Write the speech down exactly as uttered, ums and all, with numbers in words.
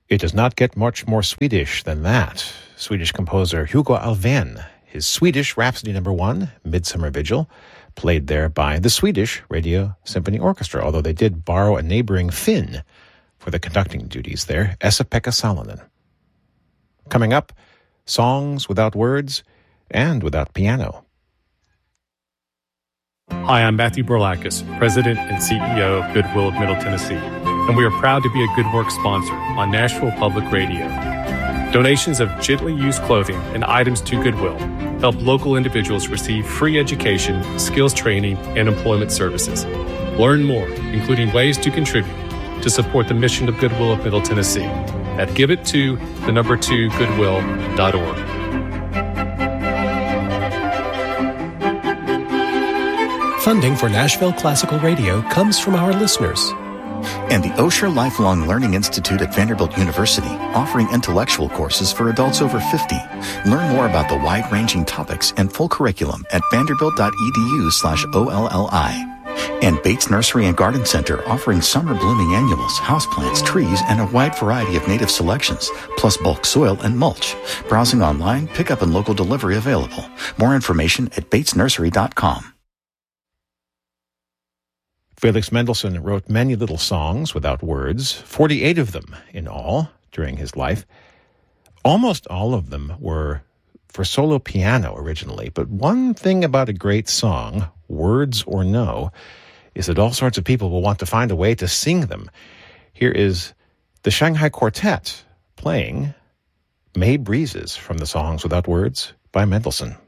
It does not get much more Swedish than that. Swedish composer Hugo Alfvén, his Swedish Rhapsody Number One, Midsummer Vigil, played there by the Swedish Radio Symphony Orchestra, although they did borrow a neighboring Finn for the conducting duties there, Esa-Pekka Salonen. Coming up, songs without words and without piano. Hi, I'm Matthew Borlakis, President and C E O of Goodwill of Middle Tennessee, and we are proud to be a Good Work sponsor on Nashville Public Radio. Donations of gently used clothing and items to Goodwill help local individuals receive free education, skills training, and employment services. Learn more, including ways to contribute, to support the mission of Goodwill of Middle Tennessee at give it to the number two goodwill dot org. Funding for Nashville Classical Radio comes from our listeners. And the Osher Lifelong Learning Institute at Vanderbilt University, offering intellectual courses for adults over fifty. Learn more about the wide-ranging topics and full curriculum at vanderbilt.edu slash OLLI. And Bates Nursery and Garden Center, offering summer blooming annuals, houseplants, trees, and a wide variety of native selections, plus bulk soil and mulch. Browsing online, pickup and local delivery available. More information at bates nursery dot com. Felix Mendelssohn wrote many little songs without words, forty-eight of them in all during his life. Almost all of them were for solo piano originally, but one thing about a great song, words or no, is that all sorts of people will want to find a way to sing them. Here is the Shanghai Quartet playing May Breezes from the Songs Without Words by Mendelssohn.